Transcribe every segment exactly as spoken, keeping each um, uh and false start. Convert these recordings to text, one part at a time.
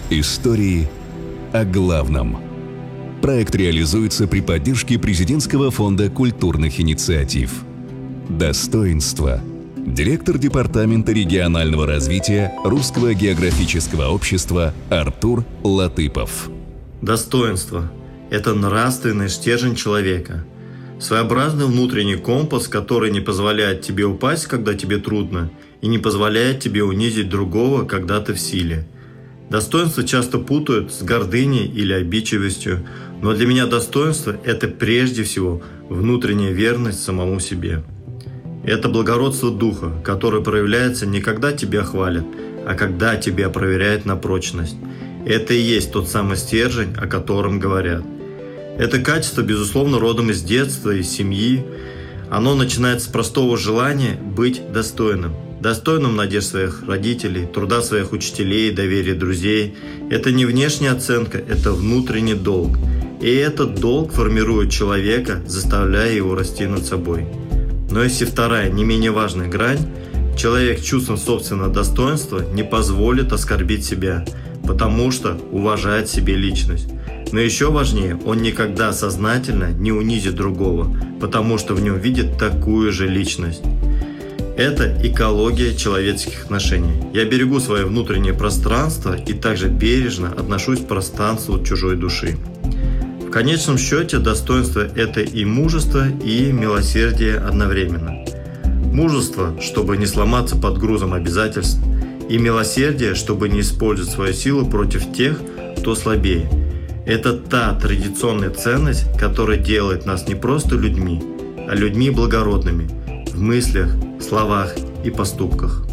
Истории о главном. Проект реализуется при поддержке Президентского фонда культурных инициатив. Достоинство. Директор Департамента регионального развития Русского географического общества Артур Латыпов. Достоинство – это нравственный стержень человека. Своеобразный внутренний компас, который не позволяет тебе упасть, когда тебе трудно, и не позволяет тебе унизить другого, когда ты в силе. Достоинство часто путают с гордыней или обидчивостью, но для меня достоинство – это прежде всего внутренняя верность самому себе. Это благородство духа, которое проявляется не когда тебя хвалят, а когда тебя проверяют на прочность. Это и есть тот самый стержень, о котором говорят. Это качество, безусловно, родом из детства, из семьи. Оно начинается с простого желания быть достойным. Достойным надежд своих родителей, труда своих учителей, доверия друзей. Это не внешняя оценка, это внутренний долг. И этот долг формирует человека, заставляя его расти над собой. Но есть и вторая, не менее важная грань. Человек с чувством собственного достоинства не позволит оскорбить себя, потому что уважает себе личность. Но еще важнее, он никогда сознательно не унизит другого, потому что в нем видит такую же личность. Это экология человеческих отношений. Я берегу свое внутреннее пространство и также бережно отношусь к пространству чужой души. В конечном счете, достоинство – это и мужество, и милосердие одновременно. Мужество, чтобы не сломаться под грузом обязательств, и милосердие, чтобы не использовать свою силу против тех, кто слабее. Это та традиционная ценность, которая делает нас не просто людьми, а людьми благородными в мыслях, словах и поступках.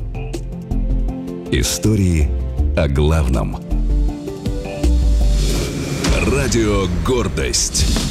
Истории о главном. Радио «Гордость».